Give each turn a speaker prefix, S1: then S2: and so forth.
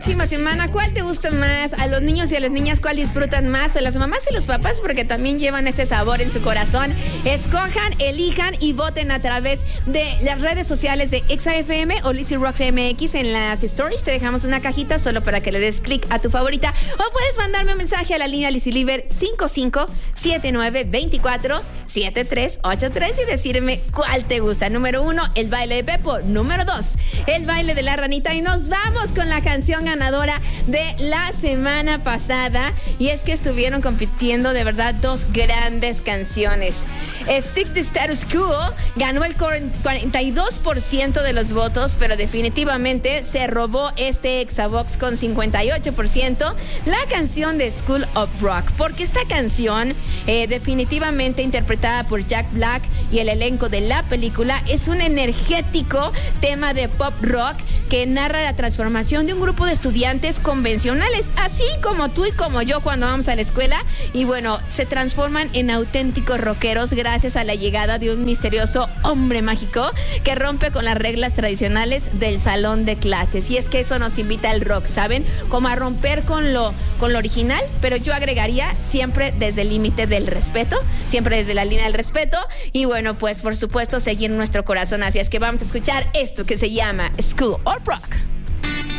S1: Próxima semana, ¿cuál te gusta más? A los niños y a las niñas, ¿cuál disfrutan más? A las mamás y los papás, porque también llevan ese sabor en su corazón. Escojan, elijan y voten a través de las redes sociales de XAFM o Lizzy Rocks MX. En las stories te dejamos una cajita solo para que le des clic a tu favorita. O puedes mandarme un mensaje a la línea Lizzy Liver 5579247383 y decirme cuál te gusta. Número 1, el baile de Pepo. Número 2, el baile de la ranita. Y nos vamos con la canción ganadora de la semana pasada, y es que estuvieron compitiendo de verdad dos grandes canciones. Stick the Status Quo ganó el 42% de los votos, pero definitivamente se robó este Exavox con 58%, la canción de School of Rock, porque esta canción definitivamente interpretada por Jack Black y el elenco de la película es un energético tema de pop rock que narra la transformación de un grupo de estudiantes convencionales, así como tú y como yo cuando vamos a la escuela, y bueno, se transforman en auténticos rockeros gracias a la llegada de un misterioso hombre mágico que rompe con las reglas tradicionales del salón de clases. Y es que eso nos invita al rock, ¿saben? Como a romper con lo original, pero yo agregaría siempre desde el límite del respeto, siempre desde la línea del respeto, y bueno, pues por supuesto seguir nuestro corazón. Así es que vamos a escuchar esto que se llama School of Rock.